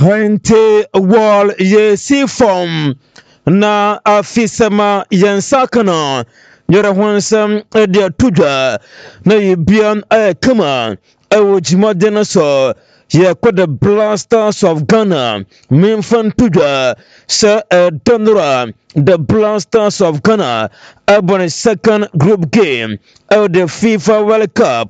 Hente wall ye si form na afisama yansakana yara hwansam edia tuja na yibian kama ewo jimadena so ye kwada Blasters of Ghana minfan tuja sa donora the Blasters of Ghana upon second group game of the FIFA World Cup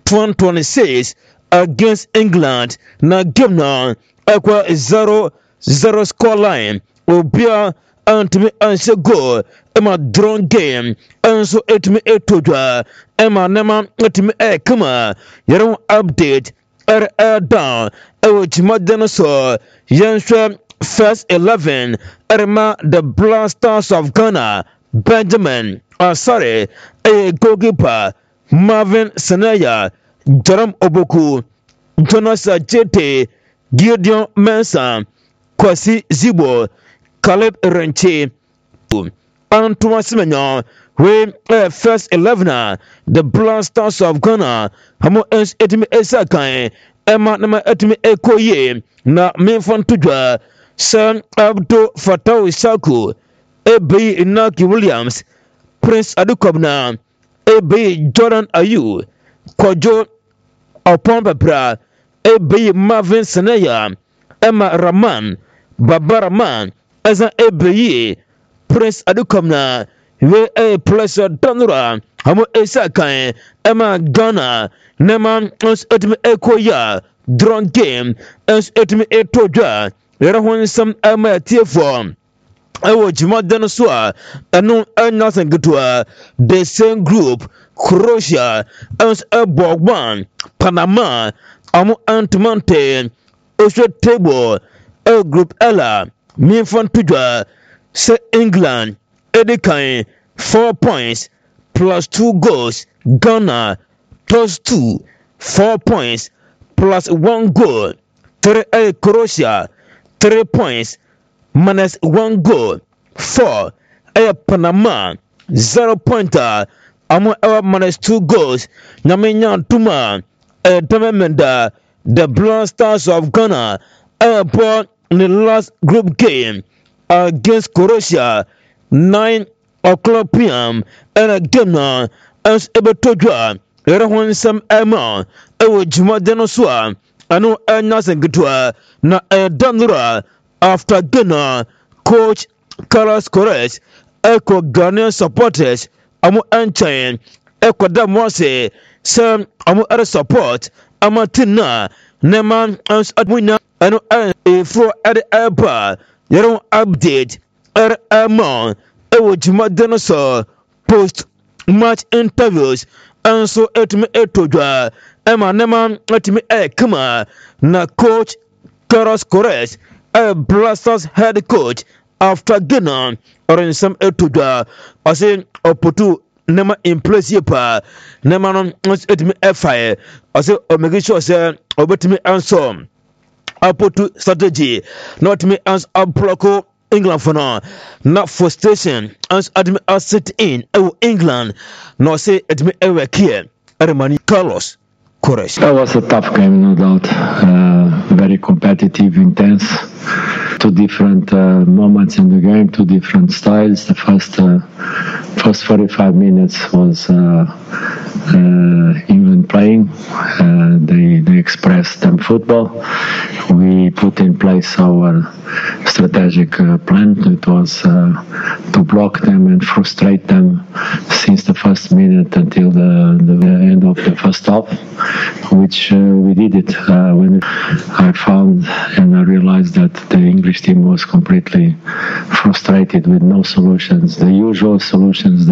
2026 against England na game na Aqua 0-0 scoreline. Obia antimi anse goal. Emma drone game. Anso etimi etoja. Emma nema etimi kama. Yaron update. Down. Ewo chimadena so. Yansha first 11. Erma the Blasters of Ghana. Benjamin. Sorry. Goalkeeper. Marvin Senaya. Jerome Oboku. Jonas Jete. Gideon Mensah, Kwasi Zibo, Caleb Renche, Antoine Semenyo, we first 11, the Blasters of Ghana, Hamo ens etimi esakai, Emma nama etimi ekoye, na minfan tuja, Sam Abdo Fatau Isaku, Ebe Inaki Williams, Prince Adukobna, Ebe Jordan Ayu, Kojo Opompebra, Ebe Marvin Senaya, Emma Raman, Baba Raman, Eza Ebe Prince Adukomna, we a pleasure Donora, Hamo Esakai, Emma Ghana, Neman, us etme ekoya, drone game, us etme etoja, Yerahon some Emma Tiaform. Ewo Jimadena Swa, and nothing good to the same group, Croatia, as a Bogwan, Panama, Amu Antimante, Osha Table, a group Ella, Minfan Tuja, Se England, Edikain, 4 points, plus 2 goals, Ghana, plus 2, 4 points, plus 1 goal, 3 Croatia, 3 points, minus 1 goal, 4 Panama, 0 pointer, Amu minus 2 goals, Naminya Tuma, Tememenda, the Blasters of Ghana, bought in the last group game against Croatia, 9 o'clock p.m. and a game now as Ebetoja, Erahon Sam Emma, Ewo Jimadena Swa, Anu Nothing good na Danura after Ghana, coach Carlos Corres, Echo Ghanaian supporters, Amu Anchain, Echo Damwase, Sam Amu other support, Amatina, Neman as Adwina, and for at the airport, you don't update, Emma, Ewo Jimadena so post match interviews, and so etme etoja, Emma Neman etme kama, na coach Carlos Corres, Blasters head coach after Ghana or in some etoja, I say Opotu Nema in place pa Nema non etme fire, I say Omega sure say obetme answer Opotu strategy, not me as a bloco England for now, not for station as admit us sit in England, nor say admit ever here, Armani Carlos Corres. That was a tough game, no doubt. Very competitive, intense. Two different moments in the game, two different styles. The first 45 minutes was England playing. They expressed them football. We put in place our strategic plan. It was to block them and frustrate them since the first minute until the end of the first half, which we did it. When I found and I realized that the English team was completely frustrated with no solutions. The usual solutions